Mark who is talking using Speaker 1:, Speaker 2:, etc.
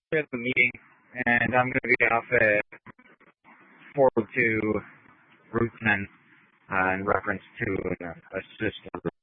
Speaker 1: at the meeting, and I'm going to be off at 402 Route 10 in reference to an assist